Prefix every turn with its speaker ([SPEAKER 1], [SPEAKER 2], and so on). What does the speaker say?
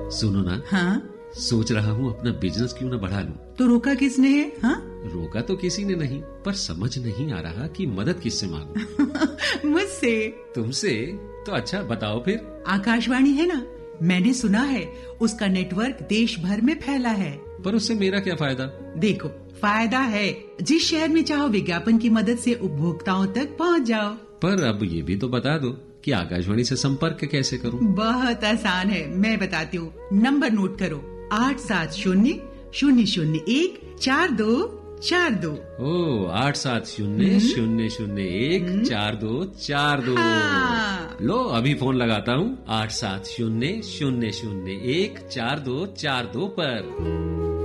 [SPEAKER 1] सुनो ना।
[SPEAKER 2] हाँ?
[SPEAKER 1] सोच रहा हूँ अपना बिजनेस क्यों ना बढ़ा लूं।
[SPEAKER 2] तो रोका किसने है? हाँ?
[SPEAKER 1] रोका तो किसी ने नहीं, पर समझ नहीं आ रहा कि मदद किससे मांगूं।
[SPEAKER 2] मुझसे।
[SPEAKER 1] तुमसे? तो अच्छा बताओ फिर।
[SPEAKER 2] आकाशवाणी है ना, मैंने सुना है उसका नेटवर्क देश भर में फैला है।
[SPEAKER 1] पर उससे मेरा क्या फायदा?
[SPEAKER 2] देखो, फायदा है। जिस शहर में चाहो विज्ञापन की मदद से उपभोक्ताओं तक पहुंच जाओ।
[SPEAKER 1] पर अब ये भी तो बता दो कि आकाशवाणी से संपर्क कैसे करूं?
[SPEAKER 2] बहुत आसान है, मैं बताती हूँ। नंबर नोट करो, 870-001-4242।
[SPEAKER 1] ओ, 870-001-4242।
[SPEAKER 2] हाँ।
[SPEAKER 1] लो अभी फोन लगाता हूँ 870-001-4242 पर।